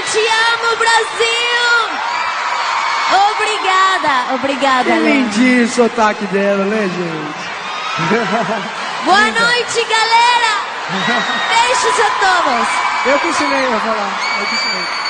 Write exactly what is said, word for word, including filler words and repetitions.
te amo, Brasil! Obrigada, obrigada, Que Lê. lindinho o sotaque dela, né, gente? Boa noite, galera! Beijos a todos! Eu que ensinei a falar, eu que ensinei.